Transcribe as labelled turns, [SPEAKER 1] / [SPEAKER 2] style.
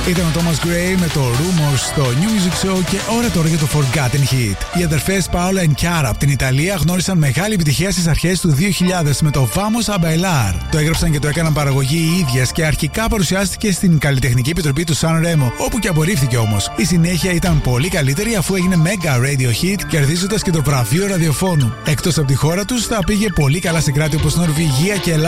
[SPEAKER 1] Ήταν ο Thomas Gray με το Rumors στο New Music Show και ώρα τώρα για το Forgotten Hit. Οι αδερφές Paola and Chiara από την Ιταλία γνώρισαν μεγάλη επιτυχία στις αρχές του 2000 με το Vamos a Bailar. Το έγραψαν και το έκαναν παραγωγή οι ίδιες και αρχικά παρουσιάστηκε στην Καλλιτεχνική Επιτροπή του San Remo, όπου και απορρίφθηκε όμως. Η συνέχεια ήταν πολύ καλύτερη αφού έγινε Mega Radio Hit, κερδίζοντας και το βραβείο ραδιοφώνου. Εκτός από τη χώρα τους, θα πήγε πολύ καλά σε κράτη όπως Νορβηγία και Ελλάδα.